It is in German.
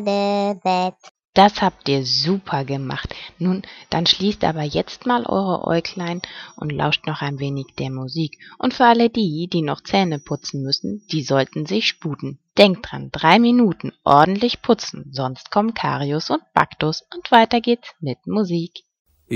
Badebett. Das habt ihr super gemacht. Nun, dann schließt aber jetzt mal eure Äuglein und lauscht noch ein wenig der Musik. Und für alle die, die noch Zähne putzen müssen, die sollten sich sputen. Denkt dran, 3 Minuten ordentlich putzen, sonst kommen Karius und Baktus und weiter geht's mit Musik.